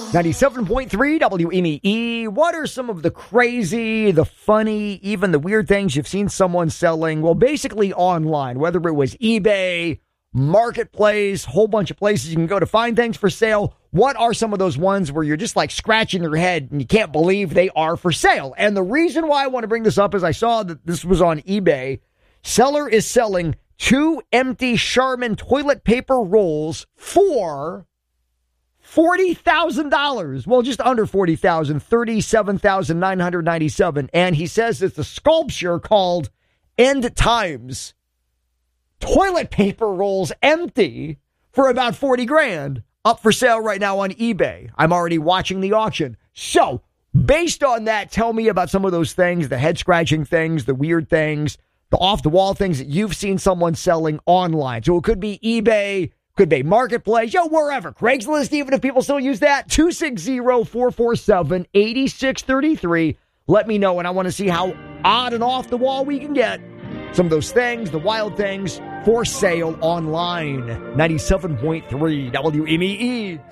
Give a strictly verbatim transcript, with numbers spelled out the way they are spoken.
ninety-seven point three W M E. What are some of the crazy, the funny, even the weird things you've seen someone selling? Well, basically online, whether it was eBay, Marketplace, whole bunch of places you can go to find things for sale. What are some of those ones where you're just like scratching your head and you can't believe they are for sale? And the reason why I want to bring this up is I saw that this was on eBay. Seller is selling two empty Charmin toilet paper rolls for forty thousand dollars. Well, just under forty thousand dollars, thirty-seven thousand nine hundred ninety-seven dollars. And he says it's a sculpture called End Times. Toilet paper rolls empty for about forty grand. Up for sale right now on eBay. I'm already watching the auction. So, based on that, tell me about some of those things, the head-scratching things, the weird things, the off-the-wall things that you've seen someone selling online. So it could be eBay, could be Marketplace, yo, wherever. Craigslist, even if people still use that. two six zero, four four seven, eight six three three. Let me know, and I want to see how odd and off-the-wall we can get. Some of those things, the wild things, for sale online. ninety-seven point three W M E E.